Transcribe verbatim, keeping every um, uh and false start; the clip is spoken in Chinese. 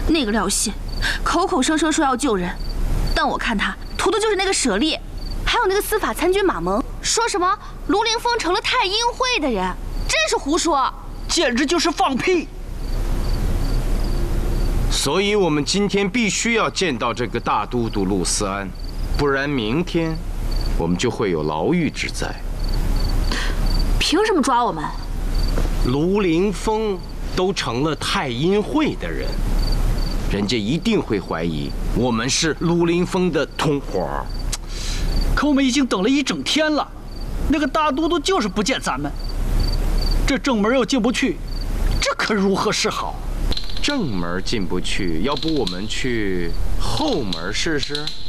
那个廖信，口口声声说要救人，但我看他图的就是那个舍利，还有那个司法参军马蒙，说什么卢凌风成了太阴会的人，真是胡说， 简直就是放屁。 所以我们今天必须要见到这个大都督陆思安，不然明天我们就会有牢狱之灾。 凭什么抓我们？ 卢凌风都成了太阴会的人，人家一定会怀疑我们是卢凌风的同伙。 可我们已经等了一整天了，那个大都督就是不见咱们，这正门又进不去，这可如何是好？ 正门进不去，要不我们去后门试试？